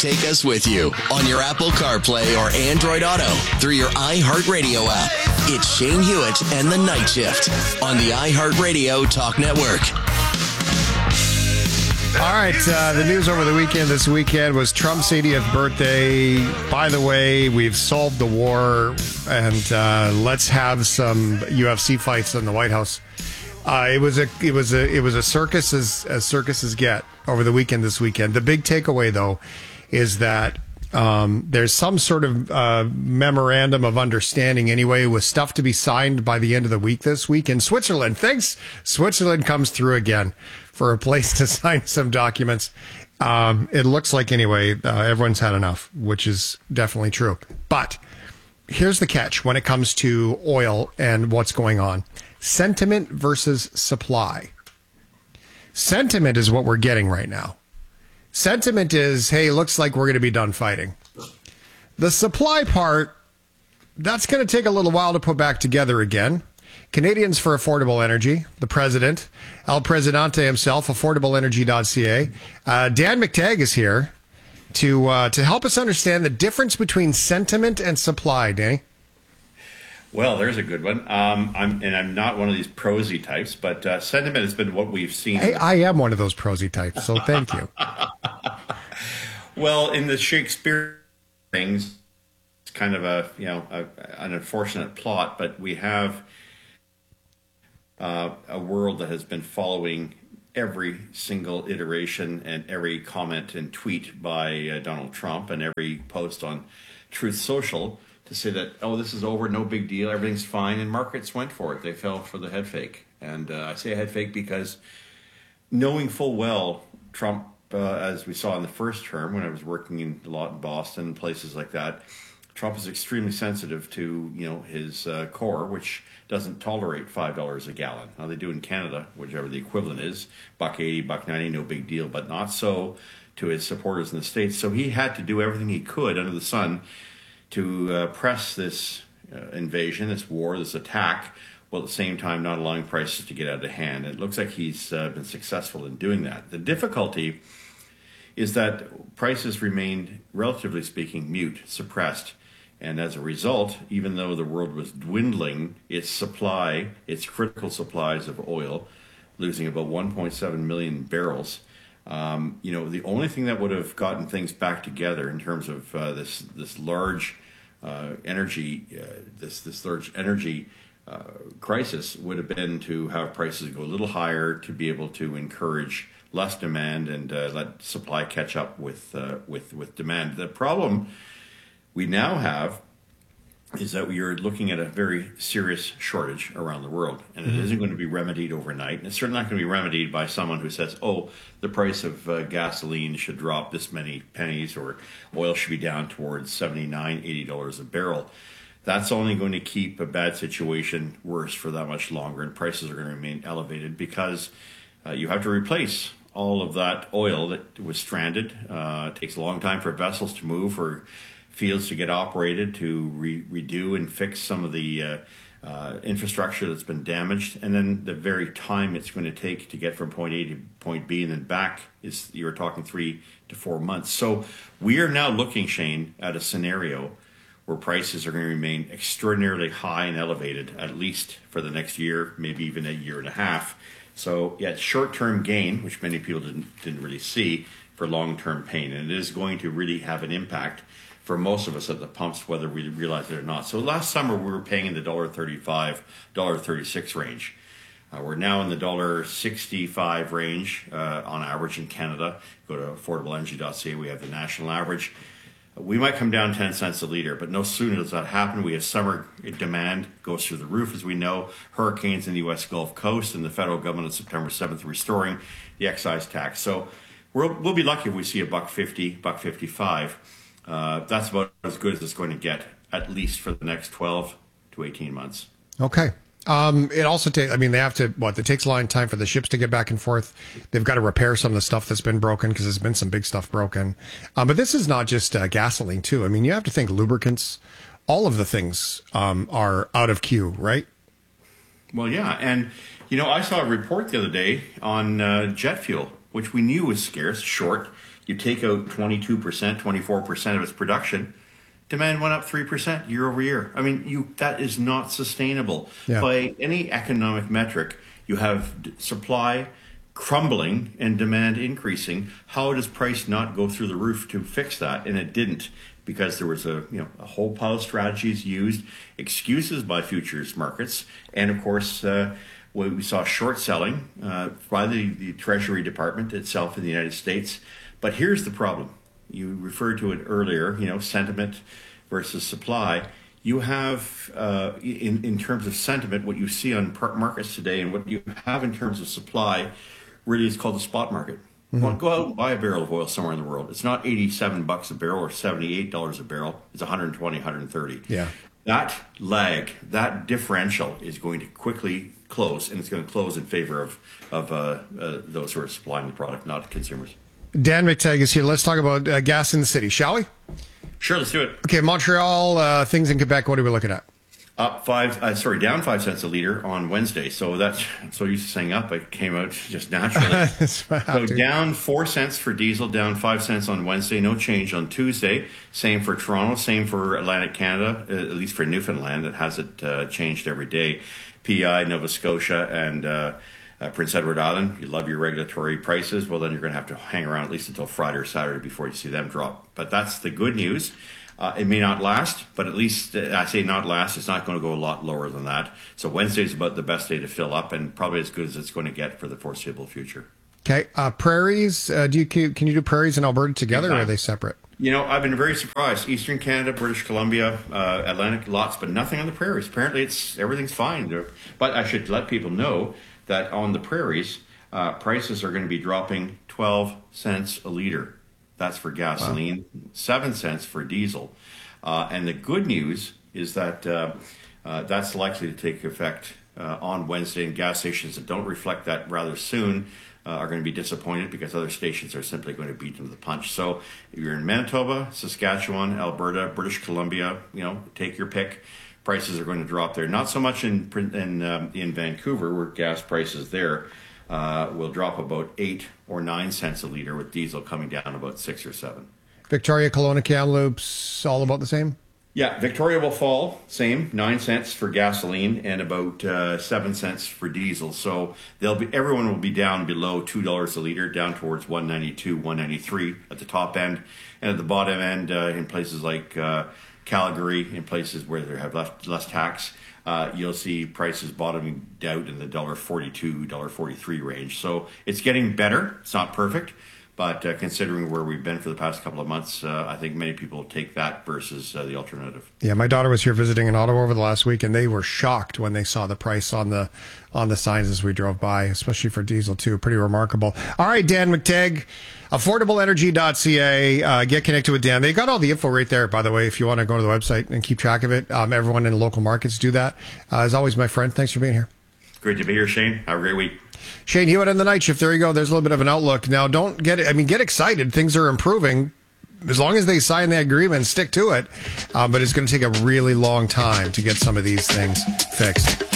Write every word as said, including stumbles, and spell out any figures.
Take us with you on your Apple CarPlay or Android Auto through your iHeartRadio app. It's Shane Hewitt and the Night Shift on the iHeartRadio Talk Network. All right, uh, the news over the weekend this weekend was Trump's eightieth birthday. By the way, we've solved the war, and uh, let's have some U F C fights in the White House. Uh, it was a it was a it was a circus as, as circuses get over the weekend this weekend. The big takeaway, though, is that um, there's some sort of uh, memorandum of understanding anyway, with stuff to be signed by the end of the week this week in Switzerland. Thanks, Switzerland comes through again for a place to sign some documents. Um, it looks like, anyway, uh, everyone's had enough, which is definitely true. But here's the catch when it comes to oil and what's going on. Sentiment versus supply. Sentiment is what we're getting right now. Sentiment is, hey, looks like we're going to be done fighting. The supply part, that's going to take a little while to put back together again. Canadians for Affordable Energy, the president, El Presidente himself, affordable energy dot c a. Uh, Dan McTagg is here to uh, to help us understand the difference between sentiment and supply, Danny. Well, there's a good one. Um, I'm, and I'm not one of these prosy types, but uh, sentiment has been what we've seen. Hey, I am one of those prosy types, so thank you. Well, in the Shakespeare things, it's kind of a, you know, a, an unfortunate plot, but we have uh, a world that has been following every single iteration and every comment and tweet by uh, Donald Trump and every post on Truth Social to say that, oh, this is over, no big deal, everything's fine, and markets went for it. They fell for the head fake. And uh, I say head fake because knowing full well Trump, uh, as we saw in the first term when I was working in a lot in Boston and places like that, Trump is extremely sensitive to, you know, his uh, core, which doesn't tolerate five dollars a gallon. Now they do in Canada, whichever the equivalent is, buck eighty, buck ninety, no big deal, but not so to his supporters in the States. So he had to do everything he could under the sun to uh, press this uh, invasion, this war, this attack, while at the same time not allowing prices to get out of hand. It looks like he's uh, been successful in doing that. The difficulty is that prices remained, relatively speaking, mute, suppressed. And as a result, even though the world was dwindling its supply, its critical supplies of oil, losing about one point seven million barrels, um, you know, the only thing that would have gotten things back together in terms of uh, this this large uh, energy, uh, this this large energy uh, crisis would have been to have prices go a little higher to be able to encourage less demand and uh, let supply catch up with uh, with with demand. The problem we now have is that we are looking at a very serious shortage around the world, and it isn't going to be remedied overnight. And it's certainly not going to be remedied by someone who says, oh, the price of uh, gasoline should drop this many pennies, or oil should be down towards seventy-nine dollars, eighty dollars a barrel. That's only going to keep a bad situation worse for that much longer, and prices are going to remain elevated because uh, you have to replace all of that oil that was stranded. Uh, it takes a long time for vessels to move, or fields to get operated, to re- redo and fix some of the uh, uh, infrastructure that's been damaged. And then the very time it's going to take to get from point A to point B and then back is, you're talking three to four months. So we are now looking, Shane, at a scenario where prices are going to remain extraordinarily high and elevated, at least for the next year, maybe even a year and a half. So yeah, short-term gain, which many people didn't, didn't really see, for long-term pain. And it is going to really have an impact for most of us at the pumps, whether we realize it or not. So last summer, we were paying in the one dollar thirty-five, one dollar thirty-six range. Uh, we're now in the one dollar sixty-five range uh, on average in Canada. Go to affordable energy dot c a, we have the national average. We might come down ten cents a litre, but no sooner does that happen, we have summer demand goes through the roof, as we know, hurricanes in the U S Gulf Coast, and the federal government on September seventh restoring the excise tax. So we'll, we'll be lucky if we see a buck fifty, buck fifty-five. Uh, that's about as good as it's going to get, at least for the next twelve to eighteen months. Okay. Um, it also takes, I mean, they have to, what, it takes a long time for the ships to get back and forth. They've got to repair some of the stuff that's been broken, because there's been some big stuff broken. Um, but this is not just uh, gasoline, too. I mean, you have to think lubricants, all of the things um, are out of queue, right? Well, yeah. And, you know, I saw a report the other day on uh, jet fuel, which we knew was scarce, short. You take out twenty-two percent, twenty-four percent of its production, demand went up three percent year over year. I mean, you that is not sustainable. Yeah. By any economic metric, you have d- supply crumbling and demand increasing. How does price not go through the roof to fix that? And it didn't, because there was a you know a whole pile of strategies used, excuses by futures markets, and of course uh, we saw short selling uh, by the, the Treasury Department itself in the United States. But here's the problem. You referred to it earlier, you know, sentiment versus supply. You have, uh, in, in terms of sentiment, what you see on markets today and what you have in terms of supply really is called the spot market. Mm-hmm. Well, go out and buy a barrel of oil somewhere in the world. It's not eighty-seven bucks a barrel or seventy-eight dollars a barrel. It's one hundred twenty, one hundred thirty. Yeah. That lag, that differential is going to quickly close, and it's going to close in favor of, of uh, uh, those who are supplying the product, not consumers. Dan McTeague is here. Let's talk about uh, gas in the city, shall we? Sure, let's do it. Okay, Montreal, uh, things in Quebec, what are we looking at? Up five, uh, sorry, down five cents a liter on Wednesday. So that's so used to saying up, it came out just naturally. So down four cents for diesel, down five cents on Wednesday. No change on Tuesday. Same for Toronto, same for Atlantic Canada, uh, at least for Newfoundland. It hasn't uh, changed every day. P I, Nova Scotia, and uh, uh, Prince Edward Island. You love your regulatory prices. Well, then you're going to have to hang around at least until Friday or Saturday before you see them drop. But that's the good news. Uh, it may not last, but at least, uh, I say not last, it's not going to go a lot lower than that. So Wednesday is about the best day to fill up, and probably as good as it's going to get for the foreseeable future. Okay, uh, prairies, uh, do you can you do prairies and Alberta together, or are they separate? You know, I've been very surprised. Eastern Canada, British Columbia, uh, Atlantic, lots, but nothing on the prairies. Apparently, it's everything's fine. But I should let people know that on the prairies, uh, prices are going to be dropping twelve cents a liter. That's for gasoline, wow. seven cents for diesel. Uh, and the good news is that uh, uh, that's likely to take effect uh, on Wednesday, and gas stations that don't reflect that rather soon uh, are going to be disappointed, because other stations are simply going to beat them to the punch. So if you're in Manitoba, Saskatchewan, Alberta, British Columbia, you know, take your pick. Prices are going to drop there. Not so much in in, um, in Vancouver, where gas prices there Uh, will drop about eight or nine cents a liter, with diesel coming down about six or seven. Victoria, Kelowna, Kamloops, all about the same? Yeah, Victoria will fall, same, nine cents for gasoline and about uh, seven cents for diesel. So they'll be everyone will be down below two dollars a liter, down towards one ninety-two, one ninety-three at the top end, and at the bottom end, uh, in places like uh, Calgary, in places where they have less less tax. Uh, you'll see prices bottoming out in the one dollar forty-two, one dollar forty-three range. So it's getting better. It's not perfect, but uh, considering where we've been for the past couple of months, uh, I think many people will take that versus uh, the alternative. Yeah, my daughter was here visiting in Ottawa over the last week, and they were shocked when they saw the price on the on the signs as we drove by, especially for diesel too. Pretty remarkable. All right, Dan McTeague, affordable energy dot c a. Uh, get connected with Dan. They got all the info right there, by the way, if you want to go to the website and keep track of it. Um, everyone in the local markets do that. Uh, as always, my friend, thanks for being here. Great to be here, Shane. Have a great week. Shane Hewitt on the night shift. There you go. There's a little bit of an outlook. Now, don't get I mean, get excited. Things are improving. As long as they sign the agreement, stick to it. Um, but it's going to take a really long time to get some of these things fixed.